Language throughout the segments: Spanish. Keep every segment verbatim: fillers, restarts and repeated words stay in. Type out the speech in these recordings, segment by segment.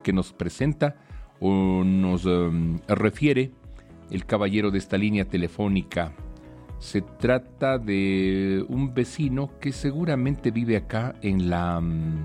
que nos presenta o nos um, refiere el caballero de esta línea telefónica. Se trata de un vecino que seguramente vive acá en la um,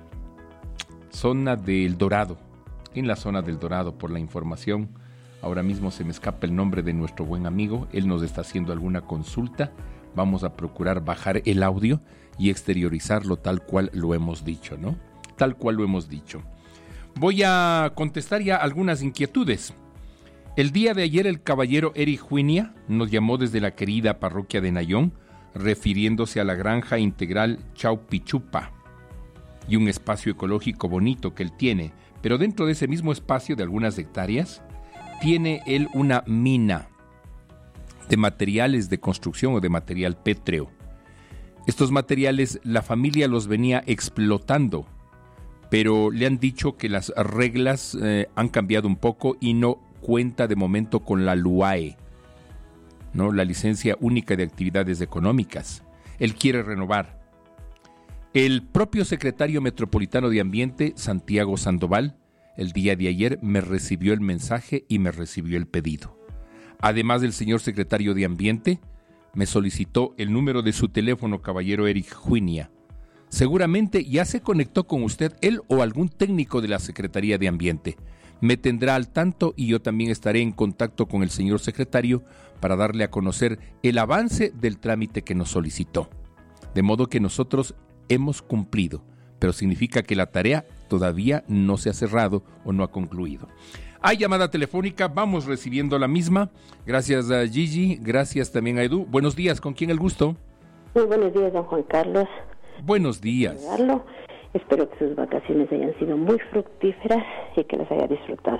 zona del Dorado, en la zona del Dorado, por la información. Ahora mismo se me escapa el nombre de nuestro buen amigo, él nos está haciendo alguna consulta. Vamos a procurar bajar el audio y exteriorizarlo tal cual lo hemos dicho, ¿no? Tal cual lo hemos dicho. Voy a contestar ya algunas inquietudes. El día de ayer el caballero Eric Juinia nos llamó desde la querida parroquia de Nayón, refiriéndose a la granja integral Chaupichupa y un espacio ecológico bonito que él tiene, pero dentro de ese mismo espacio de algunas hectáreas tiene él una mina de materiales de construcción o de material pétreo. Estos materiales la familia los venía explotando, pero le han dicho que las reglas eh, han cambiado un poco y no cuenta de momento con la L U A E, ¿no? La licencia única de actividades económicas. Él quiere renovar. El propio secretario metropolitano de Ambiente, Santiago Sandoval, el día de ayer me recibió el mensaje y me recibió el pedido. Además del señor secretario de Ambiente, me solicitó el número de su teléfono, caballero Eric Juinia. Seguramente ya se conectó con usted, él o algún técnico de la Secretaría de Ambiente. Me tendrá al tanto y yo también estaré en contacto con el señor secretario para darle a conocer el avance del trámite que nos solicitó. De modo que nosotros hemos cumplido, pero significa que la tarea todavía no se ha cerrado o no ha concluido. Hay llamada telefónica, vamos recibiendo la misma. Gracias a Gigi, gracias también a Edu. Buenos días, ¿con quién el gusto? Muy buenos días, don Juan Carlos. Buenos días. Espero que sus vacaciones hayan sido muy fructíferas y que las haya disfrutado.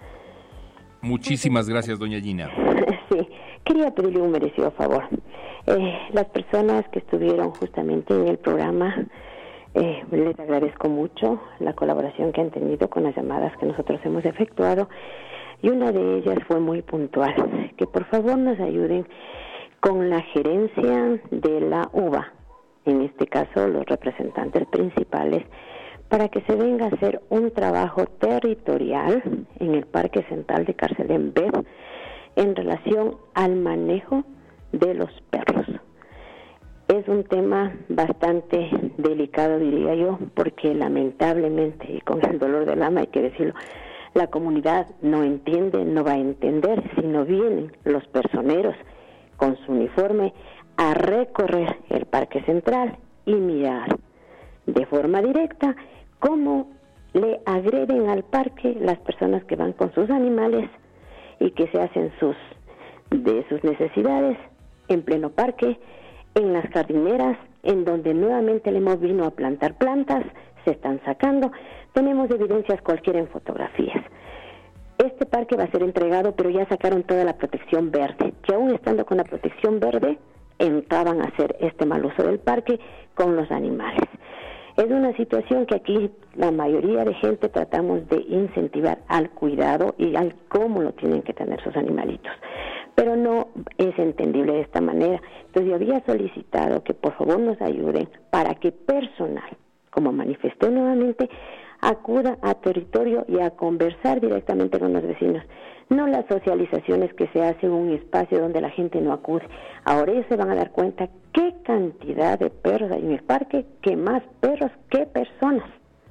Muchísimas gracias, doña Gina. Sí, quería pedirle un merecido favor. Eh, las personas que estuvieron justamente en el programa, eh, les agradezco mucho la colaboración que han tenido con las llamadas que nosotros hemos efectuado, y una de ellas fue muy puntual, que por favor nos ayuden con la gerencia de la U B A, en este caso los representantes principales, para que se venga a hacer un trabajo territorial en el Parque Central de Carcelén B en relación al manejo de los perros. Es un tema bastante delicado, diría yo, porque lamentablemente, y con el dolor del alma hay que decirlo, la comunidad no entiende, no va a entender si no vienen los personeros con su uniforme a recorrer el Parque Central y mirar de forma directa cómo le agreden al parque las personas que van con sus animales y que se hacen sus de sus necesidades en pleno parque, en las jardineras, en donde nuevamente le hemos vino a plantar plantas, se están sacando. Tenemos evidencias cualquiera en fotografías. Este parque va a ser entregado, pero ya sacaron toda la protección verde, que aún estando con la protección verde, entraban a hacer este mal uso del parque con los animales. Es una situación que aquí la mayoría de gente tratamos de incentivar al cuidado y al cómo lo tienen que tener sus animalitos, pero no es entendible de esta manera. Entonces yo había solicitado que por favor nos ayuden para que personal, como manifesté nuevamente, acuda a territorio y a conversar directamente con los vecinos, no las socializaciones que se hacen en un espacio donde la gente no acude. Ahora ellos se van a dar cuenta qué cantidad de perros hay en el parque, que más perros que personas.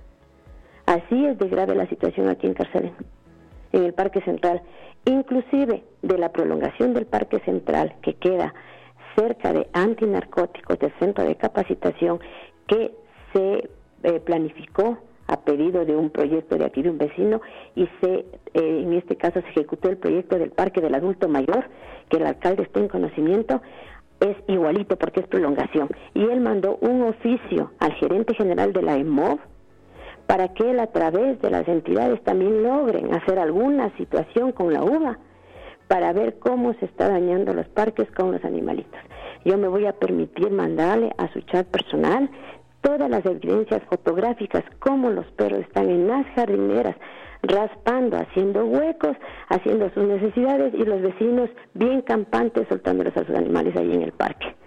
Así es de grave la situación aquí en Carcelén, en el Parque Central, inclusive de la prolongación del Parque Central que queda cerca de antinarcóticos del centro de capacitación que se eh, planificó a pedido de un proyecto de aquí de un vecino y se eh, en este caso se ejecutó el proyecto del Parque del Adulto Mayor, que el alcalde está en conocimiento, es igualito porque es prolongación, y él mandó un oficio al gerente general de la E M O V para que él a través de las entidades también logren hacer alguna situación con la U B A para ver cómo se está dañando los parques con los animalitos. Yo me voy a permitir mandarle a su chat personal todas las evidencias fotográficas, cómo los perros están en las jardineras, raspando, haciendo huecos, haciendo sus necesidades, y los vecinos bien campantes soltándolos a sus animales ahí en el parque.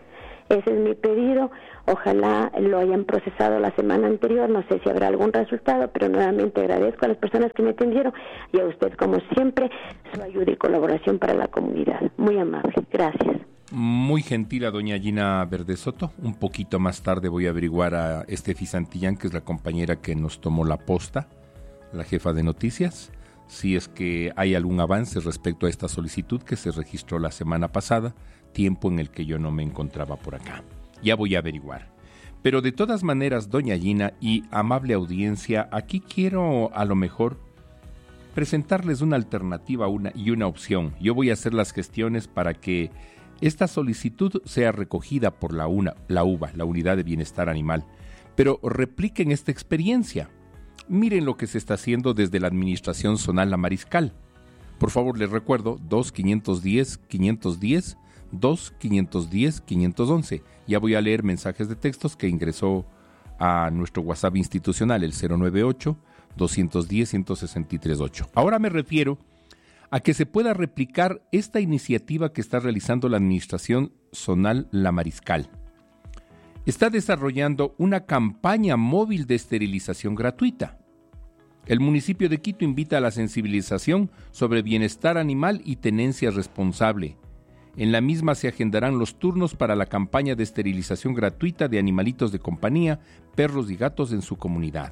Ese es mi pedido. Ojalá lo hayan procesado la semana anterior. No sé si habrá algún resultado, pero nuevamente agradezco a las personas que me atendieron y a usted, como siempre, su ayuda y colaboración para la comunidad. Muy amable. Gracias. Muy gentil a doña Gina Verdesoto. Un poquito más tarde voy a averiguar a Estefi Santillán, que es la compañera que nos tomó la posta, la jefa de noticias, si es que hay algún avance respecto a esta solicitud que se registró la semana pasada, tiempo en el que yo no me encontraba por acá. Ya voy a averiguar. Pero de todas maneras, doña Gina y amable audiencia, aquí quiero a lo mejor presentarles una alternativa una y una opción. Yo voy a hacer las gestiones para que esta solicitud sea recogida por la, una, la U B A, la Unidad de Bienestar Animal, pero repliquen esta experiencia. Miren lo que se está haciendo desde la Administración Zonal La Mariscal. Por favor, les recuerdo, dos quinientos diez quinientos diez, dos quinientos diez quinientos once. Ya voy a leer mensajes de textos que ingresó a nuestro WhatsApp institucional, el cero nueve ocho, dos uno cero, uno seis tres ocho. Ahora me refiero a que se pueda replicar esta iniciativa que está realizando la Administración Zonal La Mariscal. Está desarrollando una campaña móvil de esterilización gratuita. El municipio de Quito invita a la sensibilización sobre bienestar animal y tenencia responsable. En la misma se agendarán los turnos para la campaña de esterilización gratuita de animalitos de compañía, perros y gatos en su comunidad.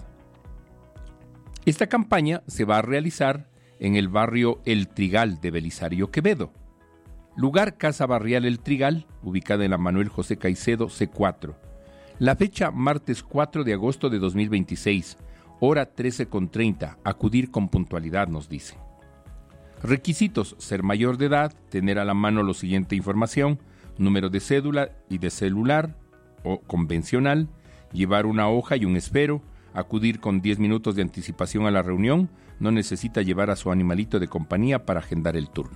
Esta campaña se va a realizar en el barrio El Trigal de Belisario Quevedo. Lugar Casa Barrial El Trigal, ubicada en la Manuel José Caicedo, C cuatro. La fecha, martes cuatro de agosto de dos mil veintiséis, hora trece con treinta. Acudir con puntualidad, nos dice. Requisitos: ser mayor de edad, tener a la mano la siguiente información: número de cédula y de celular o convencional, llevar una hoja y un esfero, acudir con diez minutos de anticipación a la reunión, no necesita llevar a su animalito de compañía para agendar el turno.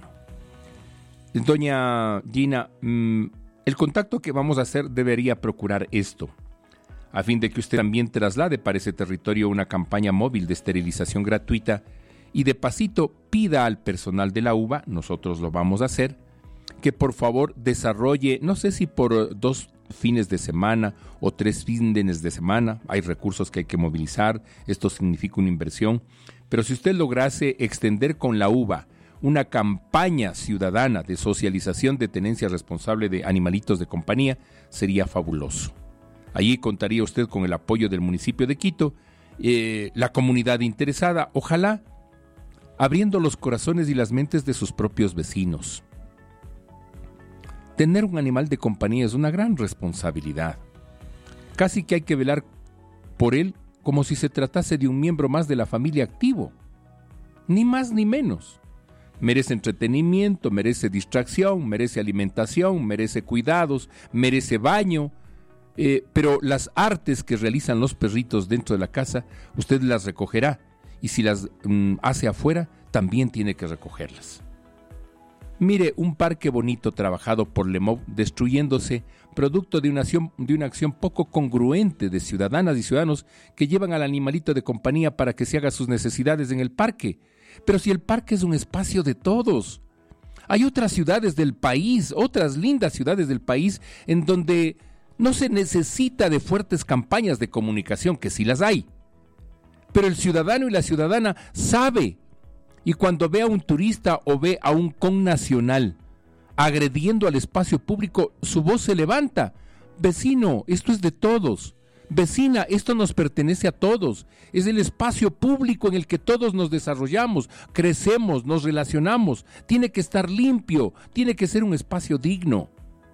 Doña Gina, mmm, el contacto que vamos a hacer debería procurar esto, a fin de que usted también traslade para ese territorio una campaña móvil de esterilización gratuita y de pasito pida al personal de la U B A, nosotros lo vamos a hacer, que por favor desarrolle, no sé si por dos fines de semana o tres fines de semana, hay recursos que hay que movilizar, esto significa una inversión, pero si usted lograse extender con la U B A una campaña ciudadana de socialización de tenencia responsable de animalitos de compañía, sería fabuloso. Allí contaría usted con el apoyo del municipio de Quito, eh, la comunidad interesada, ojalá abriendo los corazones y las mentes de sus propios vecinos. Tener un animal de compañía es una gran responsabilidad. Casi que hay que velar por él como si se tratase de un miembro más de la familia activo. Ni más ni menos. Merece entretenimiento, merece distracción, merece alimentación, merece cuidados, merece baño. Eh, pero las artes que realizan los perritos dentro de la casa, usted las recogerá. Y si las mm, hace afuera, también tiene que recogerlas. Mire, un parque bonito trabajado por Lemov destruyéndose, producto de una acción, de una acción poco congruente de ciudadanas y ciudadanos que llevan al animalito de compañía para que se haga sus necesidades en el parque. Pero si el parque es un espacio de todos. Hay otras ciudades del país, otras lindas ciudades del país, en donde no se necesita de fuertes campañas de comunicación, que sí las hay. Pero el ciudadano y la ciudadana sabe. Y cuando ve a un turista o ve a un connacional agrediendo al espacio público, su voz se levanta. Vecino, esto es de todos. Vecina, esto nos pertenece a todos. Es el espacio público en el que todos nos desarrollamos, crecemos, nos relacionamos. Tiene que estar limpio, tiene que ser un espacio digno.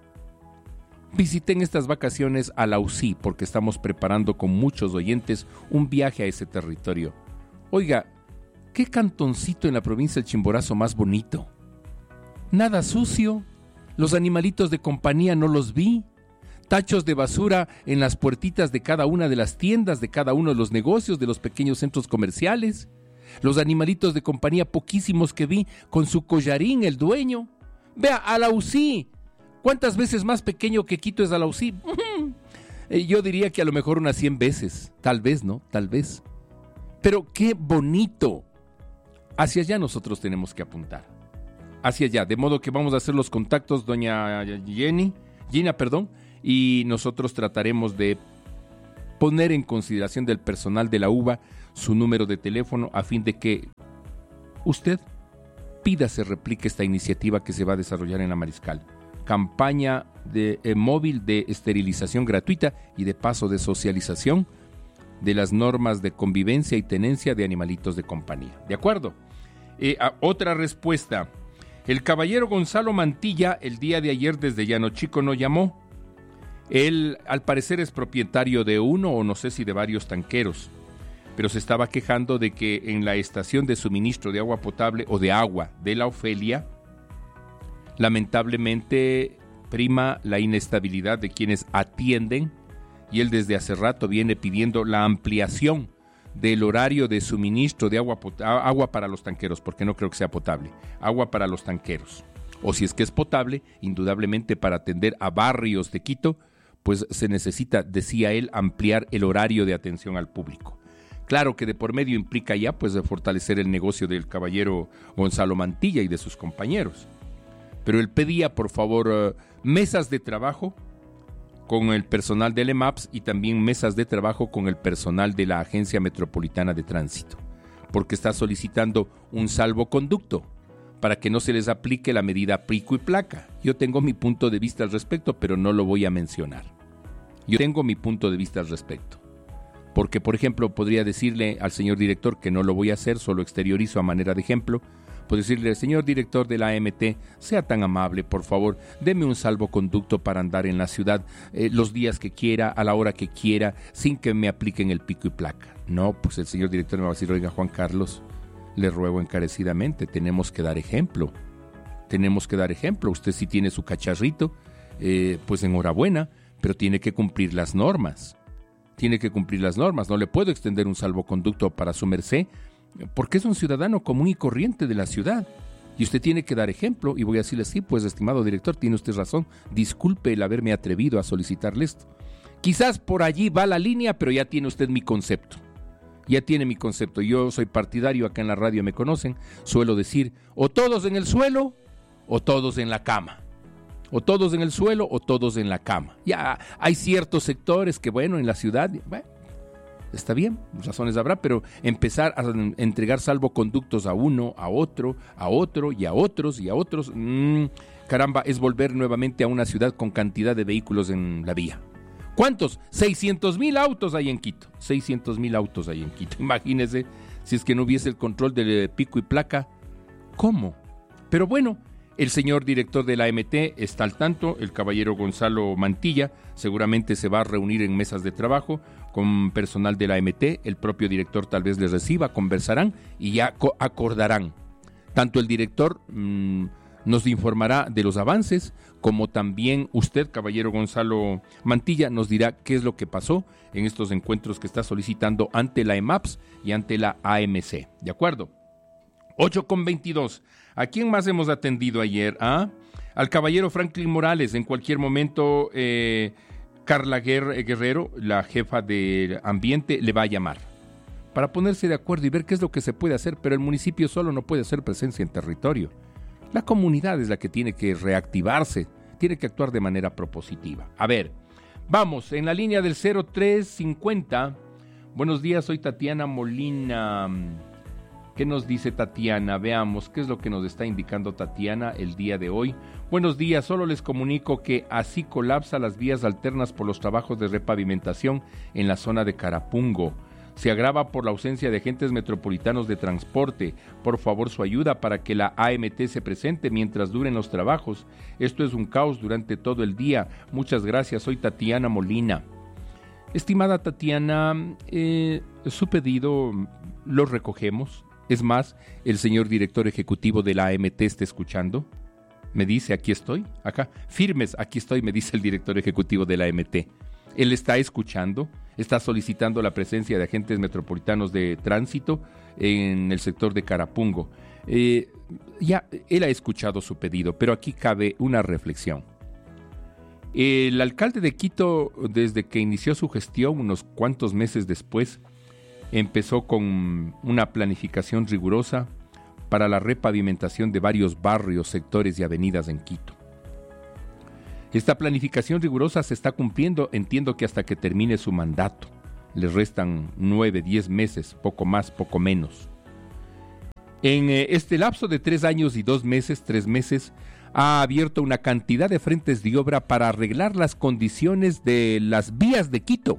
Visité en estas vacaciones a la U C I porque estamos preparando con muchos oyentes un viaje a ese territorio. Oiga, ¿qué cantoncito en la provincia del Chimborazo más bonito? Nada sucio, los animalitos de compañía no los vi, tachos de basura en las puertitas de cada una de las tiendas, de cada uno de los negocios, de los pequeños centros comerciales, los animalitos de compañía poquísimos que vi con su collarín el dueño. Vea, a la U C I, ¿cuántas veces más pequeño que Quito es a la U C I? Yo diría que a lo mejor unas cien veces, tal vez, ¿no? Tal vez. Pero qué bonito. Hacia allá nosotros tenemos que apuntar. Hacia allá, de modo que vamos a hacer los contactos, doña Jenny, Gina, perdón, y nosotros trataremos de poner en consideración del personal de la U B A su número de teléfono a fin de que usted pida se replique esta iniciativa que se va a desarrollar en la Mariscal. Campaña de, eh, móvil de esterilización gratuita y de paso de socialización de las normas de convivencia y tenencia de animalitos de compañía. ¿De acuerdo? Eh, a, otra respuesta. El caballero Gonzalo Mantilla el día de ayer desde Llano Chico no llamó. Él al parecer es propietario de uno o no sé si de varios tanqueros, pero se estaba quejando de que en la estación de suministro de agua potable o de agua de la Ofelia, lamentablemente prima la inestabilidad de quienes atienden y él desde hace rato viene pidiendo la ampliación del horario de suministro de agua, pot- agua para los tanqueros, porque no creo que sea potable, agua para los tanqueros. O si es que es potable, indudablemente para atender a barrios de Quito, pues se necesita, decía él, ampliar el horario de atención al público. Claro que de por medio implica ya pues de fortalecer el negocio del caballero Gonzalo Mantilla y de sus compañeros. Pero él pedía, por favor, uh, mesas de trabajo con el personal del E M A P S y también mesas de trabajo con el personal de la Agencia Metropolitana de Tránsito, porque está solicitando un salvoconducto para que no se les aplique la medida pico y placa. Yo tengo mi punto de vista al respecto, pero no lo voy a mencionar. Yo tengo mi punto de vista al respecto. Porque, por ejemplo, podría decirle al señor director que no lo voy a hacer, solo exteriorizo a manera de ejemplo. Puedo decirle, señor director de la A M T, sea tan amable, por favor, deme un salvoconducto para andar en la ciudad eh, los días que quiera, a la hora que quiera, sin que me apliquen el pico y placa. No, pues el señor director me va a decir, oiga, Juan Carlos, le ruego encarecidamente, tenemos que dar ejemplo. Tenemos que dar ejemplo. Usted si tiene su cacharrito, eh, pues enhorabuena, pero tiene que cumplir las normas. Tiene que cumplir las normas. No le puedo extender un salvoconducto para su merced porque es un ciudadano común y corriente de la ciudad. Y usted tiene que dar ejemplo. Y voy a decirle, sí, pues estimado director, tiene usted razón. Disculpe el haberme atrevido a solicitarle esto. Quizás por allí va la línea, pero ya tiene usted mi concepto. Ya tiene mi concepto. Yo soy partidario, acá en la radio me conocen. Suelo decir, o todos en el suelo, o todos en la cama. O todos en el suelo o todos en la cama. Ya hay ciertos sectores que, bueno, en la ciudad, bueno, está bien, razones habrá, pero empezar a entregar salvoconductos a uno, a otro, a otro y a otros y a otros, mmm, caramba, es volver nuevamente a una ciudad con cantidad de vehículos en la vía. ¿Cuántos? seiscientos mil autos hay en Quito. seiscientos mil autos hay en Quito. Imagínese si es que no hubiese el control del pico y placa. ¿Cómo? Pero bueno, el señor director de la A M T está al tanto, el caballero Gonzalo Mantilla seguramente se va a reunir en mesas de trabajo con personal de la A M T, el propio director tal vez les reciba, conversarán y ya co- acordarán. Tanto el director mmm, nos informará de los avances, como también usted, caballero Gonzalo Mantilla, nos dirá qué es lo que pasó en estos encuentros que está solicitando ante la E M A P S y ante la A M C. ¿De acuerdo? ocho con veintidós. ¿A quién más hemos atendido ayer? ¿Ah? Al caballero Franklin Morales. En cualquier momento, eh, Carla Guerrero, la jefa de ambiente, le va a llamar para ponerse de acuerdo y ver qué es lo que se puede hacer, pero el municipio solo no puede hacer presencia en territorio. La comunidad es la que tiene que reactivarse, tiene que actuar de manera propositiva. A ver, vamos, en la línea del cero tres cincuenta. Buenos días, soy Tatiana Molina. ¿Qué nos dice Tatiana? Veamos qué es lo que nos está indicando Tatiana el día de hoy. Buenos días, solo les comunico que así colapsa las vías alternas por los trabajos de repavimentación en la zona de Carapungo. Se agrava por la ausencia de agentes metropolitanos de transporte. Por favor, su ayuda para que la A M T se presente mientras duren los trabajos. Esto es un caos durante todo el día. Muchas gracias, soy Tatiana Molina. Estimada Tatiana, eh, su pedido lo recogemos. Es más, el señor director ejecutivo de la A M T está escuchando. Me dice, aquí estoy, acá, firmes, aquí estoy, me dice el director ejecutivo de la A M T. Él está escuchando, está solicitando la presencia de agentes metropolitanos de tránsito en el sector de Carapungo. Eh, ya, él ha escuchado su pedido, pero aquí cabe una reflexión. El alcalde de Quito, desde que inició su gestión, unos cuantos meses después, empezó con una planificación rigurosa para la repavimentación de varios barrios, sectores y avenidas en Quito. Esta planificación rigurosa se está cumpliendo, entiendo que hasta que termine su mandato. Le restan nueve, diez meses, poco más, poco menos. En eh, este lapso de tres años y dos meses, tres meses, ha abierto una cantidad de frentes de obra para arreglar las condiciones de las vías de Quito.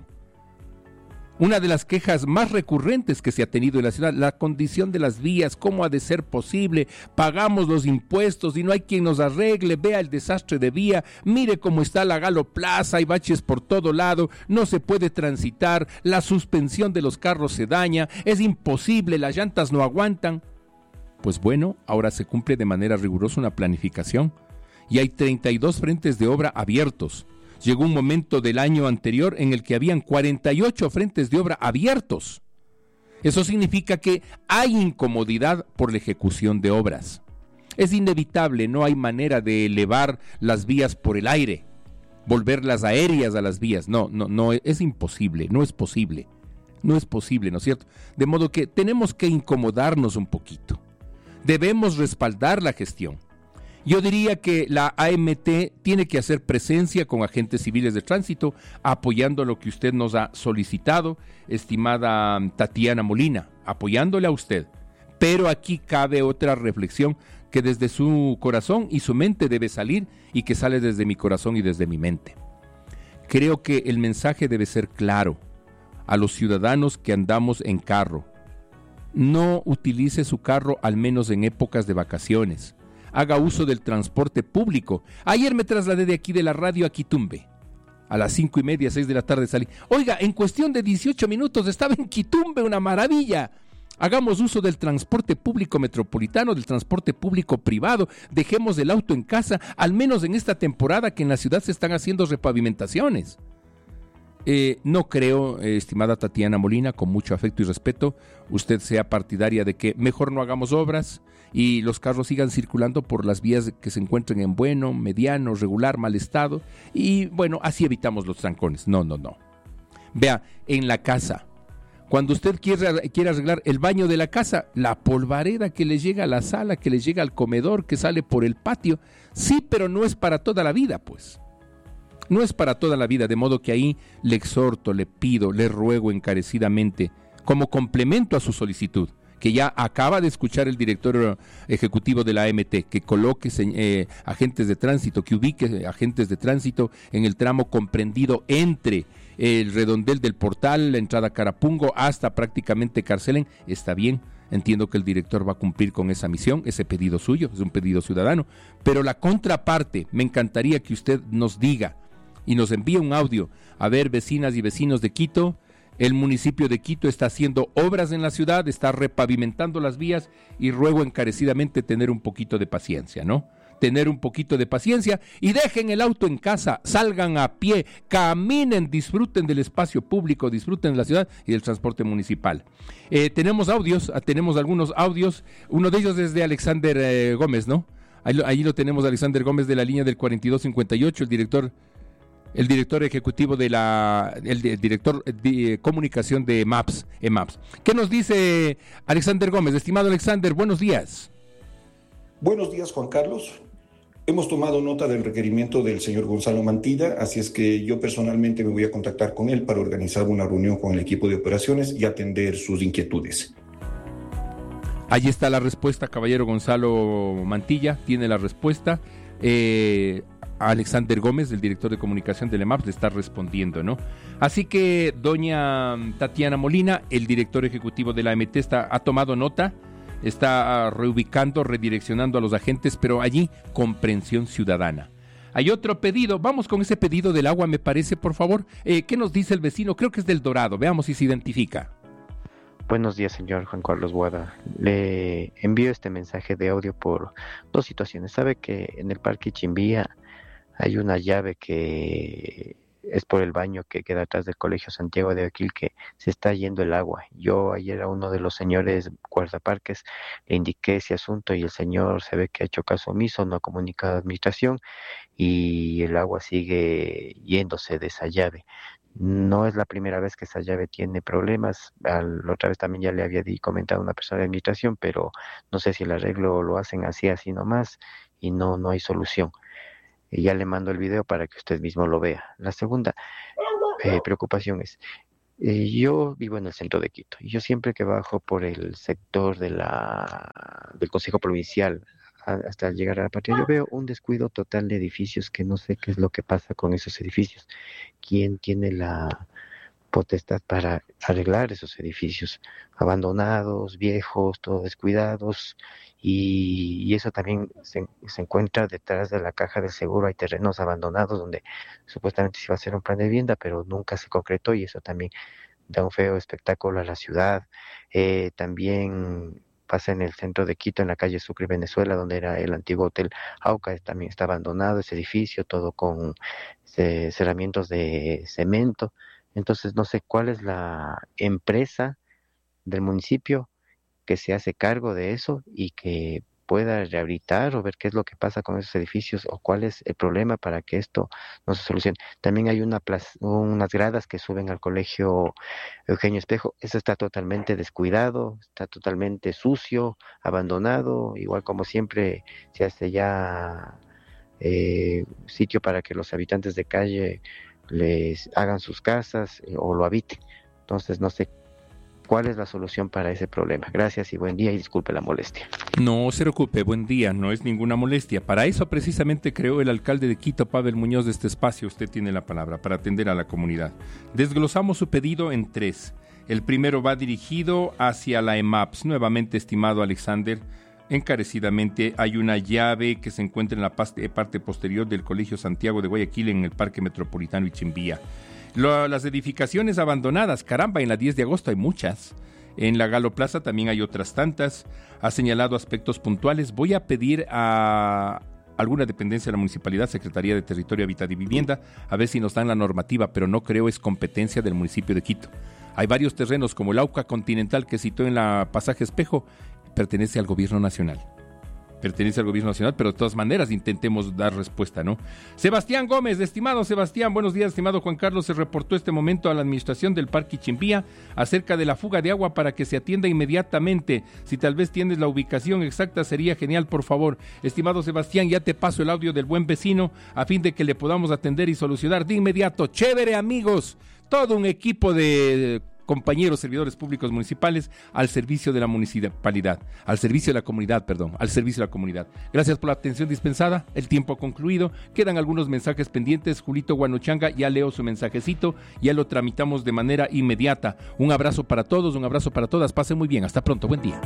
Una de las quejas más recurrentes que se ha tenido en la ciudad, la condición de las vías, cómo ha de ser posible, pagamos los impuestos y no hay quien nos arregle, vea el desastre de vía, mire cómo está la Galo Plaza, hay baches por todo lado, no se puede transitar, la suspensión de los carros se daña, es imposible, las llantas no aguantan. Pues bueno, ahora se cumple de manera rigurosa una planificación y hay treinta y dos frentes de obra abiertos. Llegó un momento del año anterior en el que habían cuarenta y ocho frentes de obra abiertos. Eso significa que hay incomodidad por la ejecución de obras. Es inevitable, no hay manera de elevar las vías por el aire, volverlas aéreas a las vías. No, no, no, es imposible, no es posible. No es posible, ¿no es cierto? De modo que tenemos que incomodarnos un poquito. Debemos respaldar la gestión. Yo diría que la A M T tiene que hacer presencia con agentes civiles de tránsito, apoyando lo que usted nos ha solicitado, estimada Tatiana Molina, apoyándole a usted. Pero aquí cabe otra reflexión que desde su corazón y su mente debe salir y que sale desde mi corazón y desde mi mente. Creo que el mensaje debe ser claro a los ciudadanos que andamos en carro. No utilice su carro al menos en épocas de vacaciones. Haga uso del transporte público. Ayer me trasladé de aquí de la radio a Quitumbe. A las cinco y media, seis de la tarde salí. Oiga, en cuestión de dieciocho minutos estaba en Quitumbe, una maravilla. Hagamos uso del transporte público metropolitano, del transporte público privado. Dejemos el auto en casa, al menos en esta temporada que en la ciudad se están haciendo repavimentaciones. Eh, no creo, eh, estimada Tatiana Molina, con mucho afecto y respeto, usted sea partidaria de que mejor no hagamos obras y los carros sigan circulando por las vías que se encuentren en bueno, mediano, regular, mal estado y bueno, así evitamos los trancones. No, no, no. Vea, en la casa, cuando usted quiere, quiere arreglar el baño de la casa, la polvareda que le llega a la sala, que le llega al comedor, que sale por el patio, sí, pero no es para toda la vida, pues. No es para toda la vida, de modo que ahí le exhorto, le pido, le ruego encarecidamente, como complemento a su solicitud, que ya acaba de escuchar el director ejecutivo de la A M T, que coloque eh, agentes de tránsito, que ubique agentes de tránsito en el tramo comprendido entre el redondel del portal, la entrada a Carapungo, hasta prácticamente Carcelén. Está bien, entiendo que el director va a cumplir con esa misión, ese pedido suyo, es un pedido ciudadano, pero la contraparte, me encantaría que usted nos diga y nos envíe un audio. A ver, vecinas y vecinos de Quito, el municipio de Quito está haciendo obras en la ciudad, está repavimentando las vías y ruego encarecidamente tener un poquito de paciencia, ¿no? Tener un poquito de paciencia y dejen el auto en casa, salgan a pie, caminen, disfruten del espacio público, disfruten de la ciudad y del transporte municipal. Eh, tenemos audios, tenemos algunos audios, uno de ellos es de Alexander eh, Gómez, ¿no? Ahí lo, ahí lo tenemos, Alexander Gómez de la línea del cuarenta y dos cincuenta y ocho, el director el director ejecutivo de la, el, el director de comunicación de MAPS, EMAPS. ¿Qué nos dice Alexander Gómez? Estimado Alexander, buenos días. Buenos días, Juan Carlos. Hemos tomado nota del requerimiento del señor Gonzalo Mantilla, así es que yo personalmente me voy a contactar con él para organizar una reunión con el equipo de operaciones y atender sus inquietudes. Ahí está la respuesta, caballero Gonzalo Mantilla, tiene la respuesta. Eh, Alexander Gómez, el director de comunicación del EMAPS, le está respondiendo, ¿no? Así que doña Tatiana Molina, el director ejecutivo de la A M T, está, ha tomado nota, está reubicando, redireccionando a los agentes, pero allí comprensión ciudadana. Hay otro pedido, vamos con ese pedido del agua, me parece, por favor. Eh, ¿Qué nos dice el vecino? Creo que es del Dorado, veamos si se identifica. Buenos días, señor Juan Carlos Boada. Le envío este mensaje de audio por dos situaciones. Sabe que en el Parque Chimbía hay una llave que es por el baño que queda atrás del Colegio Santiago de Aquil, que se está yendo el agua. Yo ayer a uno de los señores guardaparques le indiqué ese asunto y el señor se ve que ha hecho caso omiso, no ha comunicado a la administración y el agua sigue yéndose de esa llave. No es la primera vez que esa llave tiene problemas. La otra vez también ya le había comentado a una persona de administración, pero no sé si el arreglo lo hacen así, así nomás y no, no hay solución. Y ya le mando el video para que usted mismo lo vea. La segunda eh, preocupación es, eh, yo vivo en el centro de Quito y yo siempre que bajo por el sector de la del Consejo Provincial a, hasta llegar a la patria, yo veo un descuido total de edificios que no sé qué es lo que pasa con esos edificios. ¿Quién tiene la potestad para arreglar esos edificios? Abandonados, viejos, todos descuidados. Y, y eso también se, se encuentra detrás de la caja del seguro. Hay terrenos abandonados donde supuestamente se iba a hacer un plan de vivienda, pero nunca se concretó y eso también da un feo espectáculo a la ciudad. Eh, también pasa en el centro de Quito, en la calle Sucre, Venezuela, donde era el antiguo Hotel Auca, también está abandonado ese edificio, todo con eh, cerramientos de cemento. Entonces no sé cuál es la empresa del municipio que se hace cargo de eso y que pueda rehabilitar o ver qué es lo que pasa con esos edificios o cuál es el problema para que esto no se solucione. También hay una plaza, unas gradas que suben al colegio Eugenio Espejo. Eso está totalmente descuidado, está totalmente sucio, abandonado, igual como siempre se hace ya eh, sitio para que los habitantes de calle les hagan sus casas eh, o lo habiten. Entonces no sé ¿cuál es la solución para ese problema? Gracias y buen día y disculpe la molestia. No se preocupe, buen día, no es ninguna molestia. Para eso precisamente creó el alcalde de Quito, Pavel Muñoz, de este espacio. Usted tiene la palabra para atender a la comunidad. Desglosamos su pedido en tres. El primero va dirigido hacia la E M A P S. Nuevamente, estimado Alexander, encarecidamente hay una llave que se encuentra en la parte posterior del Colegio Santiago de Guayaquil en el Parque Metropolitano Ichimbía. Lo, las edificaciones abandonadas, caramba, en la diez de agosto hay muchas. En la Galo Plaza también hay otras tantas. Ha señalado aspectos puntuales. Voy a pedir a alguna dependencia de la municipalidad, Secretaría de Territorio, Hábitat y Vivienda, a ver si nos dan la normativa, pero no creo es competencia del municipio de Quito. Hay varios terrenos como el Auca Continental que citó en la Pasaje Espejo, pertenece al gobierno nacional. Pertenece al gobierno nacional, pero de todas maneras intentemos dar respuesta, ¿no? Sebastián Gómez, estimado Sebastián, buenos días, estimado Juan Carlos. Se reportó este momento a la administración del Parque Ichimbía acerca de la fuga de agua para que se atienda inmediatamente. Si tal vez tienes la ubicación exacta, sería genial, por favor. Estimado Sebastián, ya te paso el audio del buen vecino a fin de que le podamos atender y solucionar de inmediato. Chévere, amigos, todo un equipo de compañeros servidores públicos municipales al servicio de la municipalidad, al servicio de la comunidad, perdón, al servicio de la comunidad. Gracias por la atención dispensada, el tiempo ha concluido, quedan algunos mensajes pendientes. Julito Guanochanga ya leo su mensajecito, ya lo tramitamos de manera inmediata. Un abrazo para todos, un abrazo para todas, pasen muy bien, hasta pronto, buen día.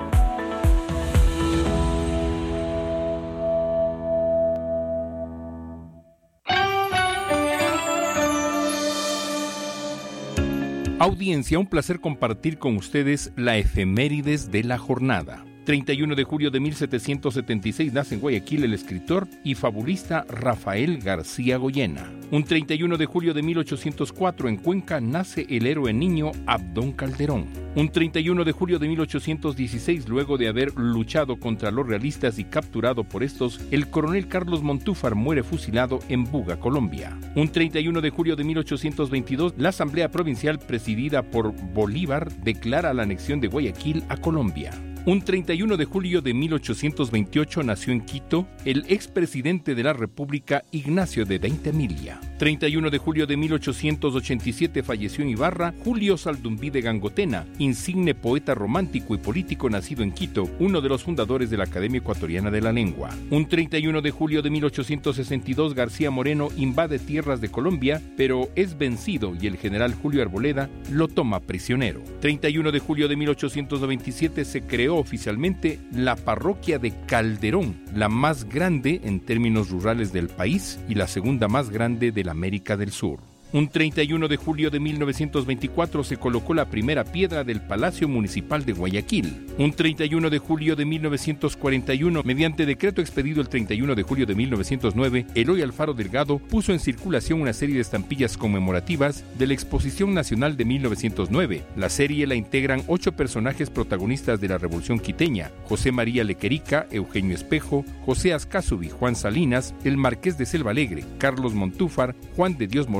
Audiencia, un placer compartir con ustedes la efemérides de la jornada. treinta y uno de julio de mil setecientos setenta y seis nace en Guayaquil el escritor y fabulista Rafael García Goyena. Un treinta y uno de julio de mil ochocientos cuatro en Cuenca nace el héroe niño Abdón Calderón. Un treinta y uno de julio de mil ochocientos dieciséis, luego de haber luchado contra los realistas y capturado por estos, el coronel Carlos Montúfar muere fusilado en Buga, Colombia. Un treinta y uno de julio de mil ochocientos veintidós, la Asamblea Provincial presidida por Bolívar declara la anexión de Guayaquil a Colombia. Un treinta y uno de julio de mil ochocientos veintiocho nació en Quito el expresidente de la República Ignacio de Deintemilia. treinta y uno de julio de mil ochocientos ochenta y siete falleció en Ibarra Julio Saldumbí de Gangotena, insigne poeta romántico y político nacido en Quito, uno de los fundadores de la Academia Ecuatoriana de la Lengua. Un treinta y uno de julio de mil ochocientos sesenta y dos García Moreno invade tierras de Colombia, pero es vencido y el general Julio Arboleda lo toma prisionero. treinta y uno de julio de mil ochocientos noventa y siete se creó oficialmente la parroquia de Calderón, la más grande en términos rurales del país y la segunda más grande de la América del Sur. Un treinta y uno de julio de mil novecientos veinticuatro se colocó la primera piedra del Palacio Municipal de Guayaquil. Un treinta y uno de julio de mil novecientos cuarenta y uno, mediante decreto expedido el treinta y uno de julio de mil novecientos nueve, Eloy Alfaro Delgado puso en circulación una serie de estampillas conmemorativas de la Exposición Nacional de mil novecientos nueve. La serie la integran ocho personajes protagonistas de la Revolución Quiteña: José María Lequerica, Eugenio Espejo, José Azcázubi, Juan Salinas, el Marqués de Selva Alegre, Carlos Montúfar, Juan de Dios Morales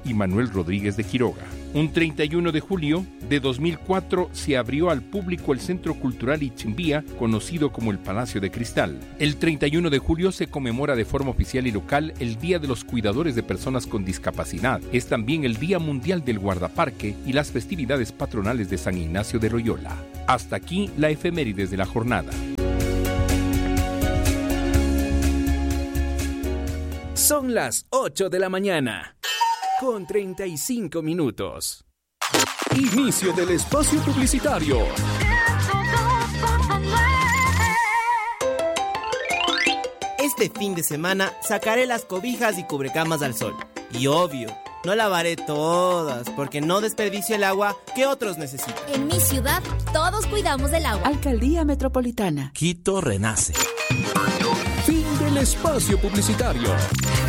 y Manuel Rodríguez de Quiroga. Un treinta y uno de julio de dos mil cuatro se abrió al público el Centro Cultural Ichimbía, conocido como el Palacio de Cristal. El treinta y uno de julio se conmemora de forma oficial y local el Día de los Cuidadores de Personas con Discapacidad. Es también el Día Mundial del Guardaparque y las festividades patronales de San Ignacio de Loyola. Hasta aquí la efemérides de la jornada. Son las ocho de la mañana, con treinta y cinco minutos. Inicio del espacio publicitario. Este fin de semana sacaré las cobijas y cubrecamas al sol. Y obvio, no lavaré todas, porque no desperdicio el agua que otros necesitan. En mi ciudad, todos cuidamos del agua. Alcaldía Metropolitana. Quito renace. Fin del espacio publicitario.